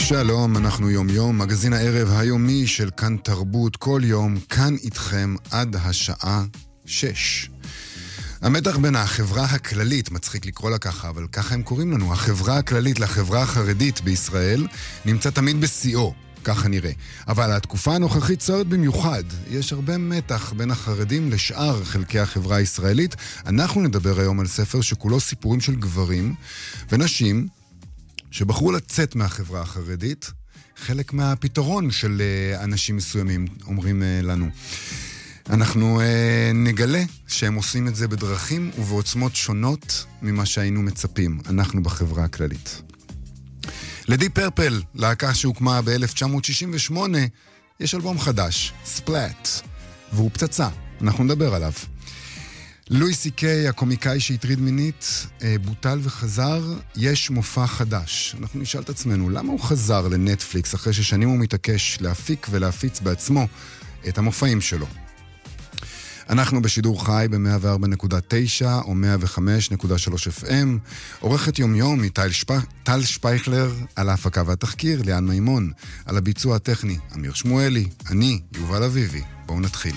שלום, אנחנו יום יום, מגזין הערב היומי של כאן תרבות, כל יום כאן איתכם עד השעה 6. המתח בין החברה הכללית, מצחיק לקרוא לה ככה, אבל ככה הם קוראים לנו, החברה הכללית לחברה החרדית בישראל, נמצא תמיד בשיאו, ככה נראה. אבל התקופה הנוכחית סוערת במיוחד, יש הרבה מתח בין החרדים לשאר חלקי החברה הישראלית. אנחנו נדבר היום על ספר שכולו סיפורים של גברים ונשים, שבחרו לצאת מהחברה החרדית, חלק מהפתרון של אנשים מסוימים, אומרים לנו. אנחנו נגלה שהם עושים את זה בדרכים ובעוצמות שונות ממה שהיינו מצפים, אנחנו בחברה הכללית. לדי פרפל, להקה שהוקמה ב-1968, יש אלבום חדש, ספלאט, והוא פצצה, אנחנו נדבר עליו. לואי סי קיי, הקומיקאי שהטריד מינית, בוטל וחזר, יש מופע חדש. אנחנו נשאל את עצמנו, למה הוא חזר לנטפליקס אחרי ששנים הוא מתעקש להפיק ולהפיץ בעצמו את המופעים שלו? אנחנו בשידור חי ב-104.9 או 105.3 FM. עורכת יום יום היא טל שפייכלר, על ההפקה והתחקיר, ליאן מימון, על הביצוע הטכני, אמיר שמואלי, אני, יובל אביבי. בואו נתחיל.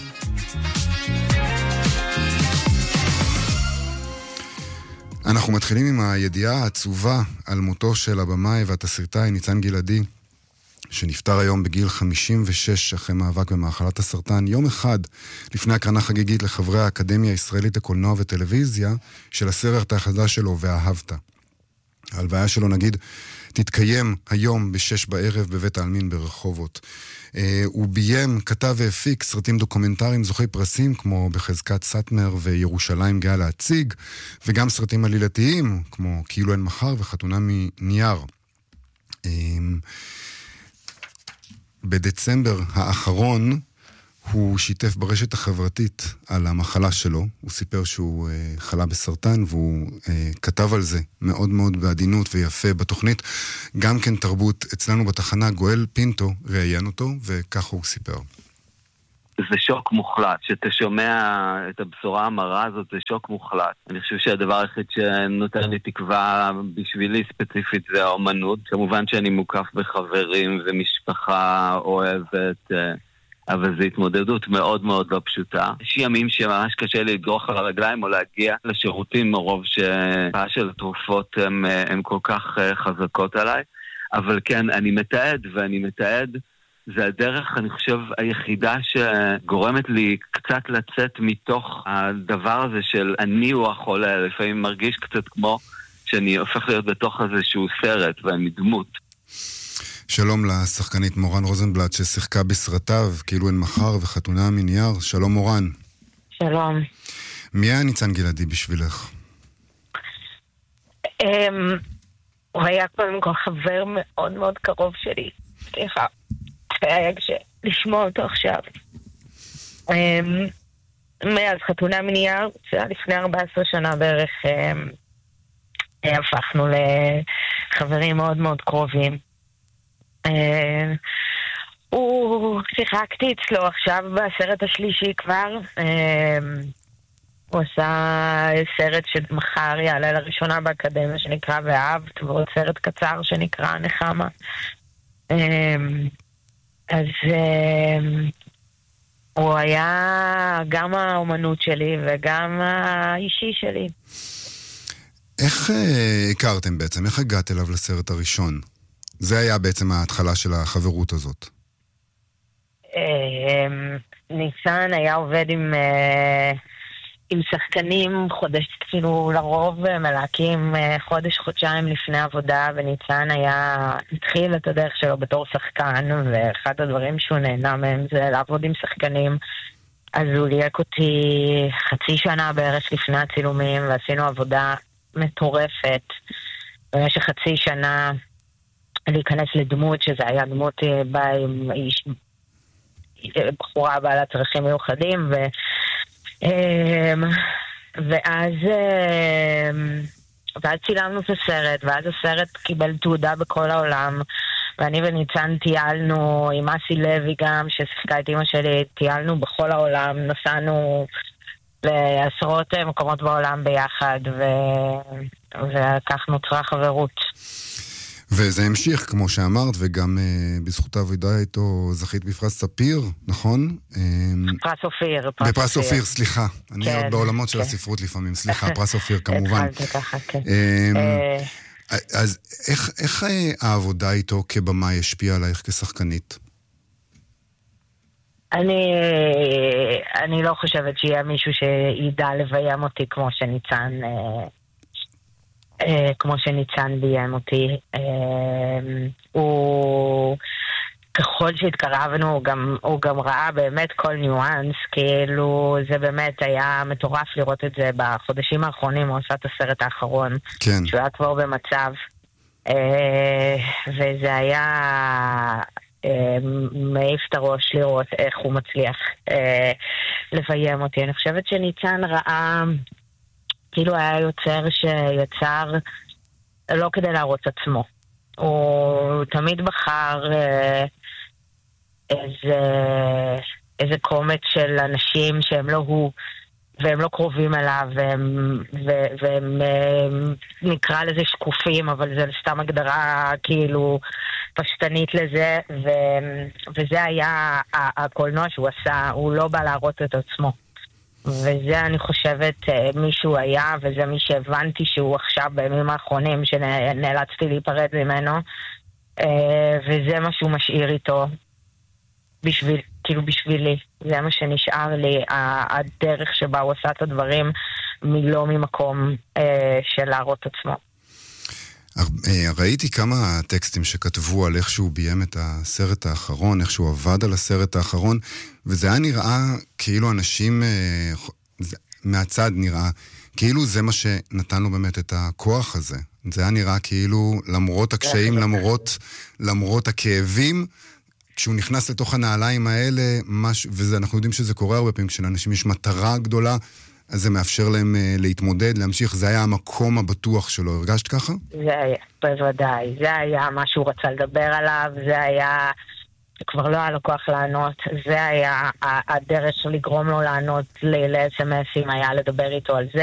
אנחנו מתחילים עם הידיעה העצובה על מותו של הבמאי והתסריטאי ניצן גלעדי, שנפטר היום בגיל 56 אחרי מאבק במחלת הסרטן, יום אחד לפני הקרנה חגיגית לחברי האקדמיה הישראלית לקולנוע וטלוויזיה של הסרט החדש שלו, ואהבת. ההלוויה שלו, נגיד, תתקיים היום ב-6 בערב בבית העלמין ברחובות. הוא ביים, כתב והפיק סרטים דוקומנטריים זוכי פרסים כמו בחזקת סאטמר וירושלים גאה להציג, וגם סרטים עלילתיים כמו כאילו אין מחר וחתונה מנייר. בדצמבר האחרון הוא שיתף ברשת החברתית על המחלה שלו. הוא סיפר שהוא חלה בסרטן, והוא כתב על זה מאוד מאוד בעדינות ויפה בתוכנית. גם כן תרבות אצלנו בתחנה, גואל פינטו ראיין אותו, וככה הוא סיפר. זה שוק מוחלט. שאתה שומע את הבשורה המרה הזאת, זה שוק מוחלט. אני חושב שהדבר היחיד שנותן לי תקווה בשבילי ספציפית זה האומנות. כמובן שאני מוקף בחברים ומשפחה אוהבת, אבל זו התמודדות מאוד מאוד לא פשוטה. יש ימים שממש קשה לי לדרוך על הרגליים או להגיע לשירותים מרוב שהפעה של התרופות הן כל כך חזקות עליי. אבל כן, אני מתעד ואני מתעד. זה הדרך, אני חושב, היחידה שגורמת לי קצת לצאת מתוך הדבר הזה של אני הוא החולה. לפעמים מרגיש קצת כמו שאני הופך להיות בתוך איזשהו סרט ואני דמות. שלום לשחקנית מורן רוזנבלט ששיחקה בסרטיו כאילו אין מחר וחתונה מנייר. שלום מורן. שלום. מי היה ניצן גלעדי בשבילך? הוא היה קודם כל חבר מאוד מאוד קרוב שלי. סליחה. היה לשמוע אותו עכשיו. מאז חתונה מנייר, זה היה לפני 14 שנה בערך, הפכנו לחברים מאוד מאוד קרובים. הוא שיחקתי אצלו עכשיו בסרט השלישי כבר. הוא עשה סרט שמחר יעלה לראשונה באקדמיה שנקרא ואהבת, ועוד סרט קצר שנקרא נחמה. אז הוא היה גם האומנות שלי וגם האישי שלי. איך הכרתם בעצם? איך הגעת אליו לסרט הראשון? זה היה בעצם ההתחלה של החברות הזאת. ניצן היה עובד עם שחקנים חודש, כאילו לרוב מלהקים חודש-חודשיים לפני עבודה, וניצן התחיל את הדרך שלו בתור שחקן, ואחד הדברים שהוא נהנה מהם זה לעבוד עם שחקנים. אז הוא ליהק אותי חצי שנה בערך לפני הצילומים, ועשינו עבודה מטורפת במשך חצי שנה להיכנס לדמות, שזה היה דמות בה עם בחורה בעלת צרכים מיוחדים, ואז צילמנו את הסרט, ואז הסרט קיבל תעודה בכל העולם, ואני וניצן טיילנו עם אסי לוי גם, ששיחקה את אמא שלי, טיילנו בכל העולם, נסענו לעשרות מקומות בעולם ביחד, וכך נוצרה חברות. וזה המשיך, כמו שאמרת, וגם בזכות העבודה איתו זכית בפרס ספיר, נכון? פרס אופיר. בפרס אופיר, סליחה. אני עוד בעולמות של הספרות לפעמים, סליחה, פרס אופיר כמובן. התחלתי ככה, כן. אז איך העבודה איתו כבמה השפיעה עלייך כשחקנית? אני לא חושבת שיהיה מישהו שידע לביים אותי כמו שניצן ביים אותי. ככל שהתקרבנו, הוא גם ראה באמת כל ניואנס, כאילו זה באמת היה מטורף לראות את זה בחודשים האחרונים. הוא עשה את הסרט האחרון, כן. שהוא היה כבר במצב, וזה היה מעיף את הראש לראות איך הוא מצליח לביים אותי. אני חושבת שניצן ראה, כאילו היה יוצר שיצר לא כדי להרוץ עצמו. הוא תמיד בחר איזה קומץ של אנשים שהם לא הוא, והם לא קרובים אליו, והם נקרא לזה שקופים, אבל זה סתם הגדרה כאילו פשטנית לזה, וזה היה הקולנוע שהוא עשה. הוא לא בא להראות את עצמו, וזה אני חושבת מישהו היה, וזה מי שהבנתי שהוא עכשיו בימים האחרונים שנאלצתי להיפרד ממנו, וזה מה שהוא משאיר איתו בשבילי. זה מה שנשאר לי, הדרך שבה הוא עשה את הדברים, לא ממקום של להראות עצמו. ראיתי כמה טקסטים שכתבו על איך שהוא ביים את הסרט האחרון, איך שהוא עבד על הסרט האחרון, וזה היה נראה כאילו אנשים מהצד נראה כאילו זה מה שנתן לו באמת את הכוח הזה. זה היה נראה כאילו למרות הקשיים, למרות הכאבים, כשהוא נכנס לתוך הנעליים האלה, ואנחנו יודעים שזה קורה הרבה פעמים, כשלאנשים יש מטרה גדולה, אז זה מאפשר להם להתמודד, להמשיך. זה היה המקום הבטוח שלו. הרגשת ככה? זה היה, בוודאי. זה היה מה שהוא רצה לדבר עליו, זה היה, כבר לא היה לו כוח לענות, זה היה הדרך לגרום לו לענות ל-SMSים, היה לדבר איתו על זה.